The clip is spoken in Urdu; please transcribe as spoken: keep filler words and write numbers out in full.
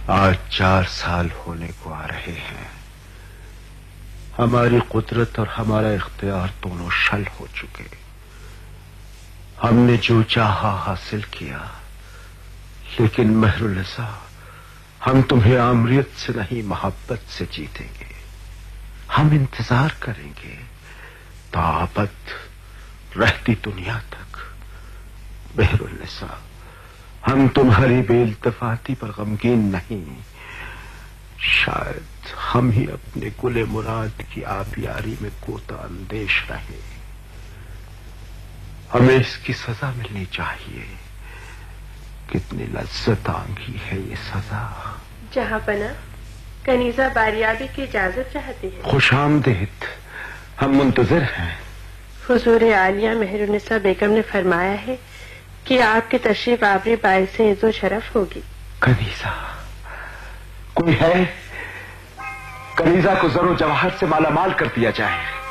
آج چار سال ہونے کو آ رہے ہیں. ہماری قدرت اور ہمارا اختیار دونوں شل ہو چکے. ہم نے جو چاہا حاصل کیا، لیکن مہر النساء، ہم تمہیں آمریت سے نہیں محبت سے جیتیں گے. ہم انتظار کریں گے تابد رہتی دنیا تک. مہر النساء، ہم تمہاری بے التفاتی پر غمگین نہیں. شاید ہم ہی اپنے گل مراد کی آبیاری میں کوتا اندیش رہے. ہمیں اس کی سزا ملنی چاہیے. کتنی لذت آنگی ہے یہ سزا. جہاں پناہ، کنیزہ باریابی کی اجازت چاہتی ہے. خوش آمدید، ہم منتظر ہیں. حضور عالیہ مہر النساء بیگم نے فرمایا ہے کہ آپ کی تشریف آوری باعث عز و شرف ہوگی. کنیزہ کوئی ہے؟ کنیزہ کو زر و جواہر سے مالا مال کر دیا جائے.